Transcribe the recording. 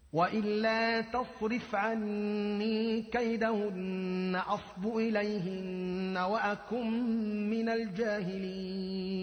وإلا تصرف عني كيدهن أصب إليهن وأكن من الجاهلين.